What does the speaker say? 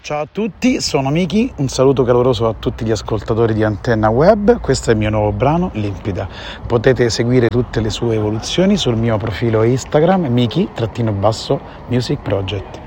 Ciao a tutti, sono Miki, un saluto caloroso a tutti gli ascoltatori di Antenna Web. Questo è il mio nuovo brano, Limpida. Potete seguire tutte le sue evoluzioni sul mio profilo Instagram, Miki_Music Project.